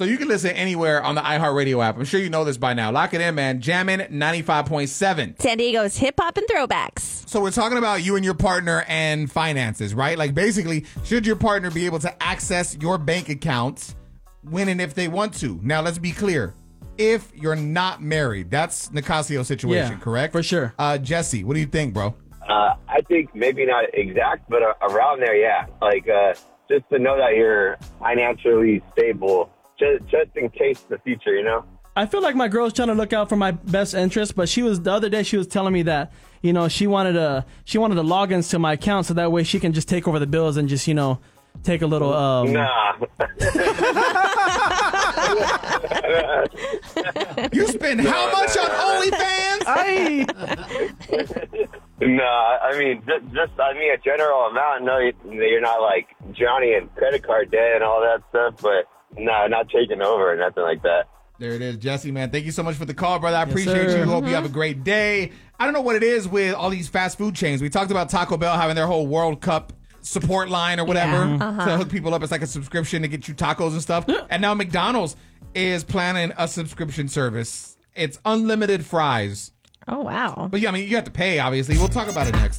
So you can listen anywhere on the iHeartRadio app. I'm sure you know this by now. Lock it in, man. Jammin' 95.7. San Diego's hip-hop and throwbacks. So we're talking about you and your partner and finances, right? Like, basically, should your partner be able to access your bank accounts when and if they want to? Now, let's be clear. If you're not married, that's Nicasio's situation, correct? For sure. Jesse, what do you think, bro? I think maybe not exact, but around there, yeah. Like, just to know that you're financially stable, just in case the future, you know? I feel like my girl's trying to look out for my best interest, but the other day she was telling me that, you know, she wanted the logins to my account so that way she can just take over the bills and just, you know, take a little Nah. You spend how much on OnlyFans? Nah, I mean, just a general amount. No, you're not like Johnny in credit card debt and all that stuff, but no, not taking over or nothing like that. There it is, Jesse, man. Thank you so much for the call, brother. I appreciate sir. you. Hope you have a great day. I don't know what it is with all these fast food chains. We talked about Taco Bell having their whole World Cup support line or whatever to hook people up. It's like a subscription to get you tacos and stuff. And now McDonald's is planning a subscription service. It's unlimited fries. Oh, wow. But yeah, I mean, you have to pay, obviously. We'll talk about it next.